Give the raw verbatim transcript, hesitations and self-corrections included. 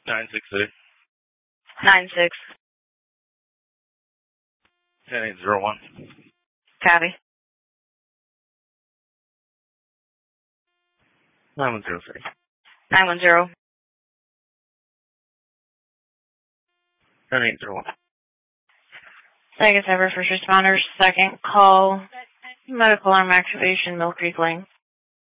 nine six six. Nine six. Ten eight zero one. Copy. Nine one zero three. Nine one zero. Ten eight zero one. Second ever first responders. Second call. Medical arm activation. Mill Creek Lane.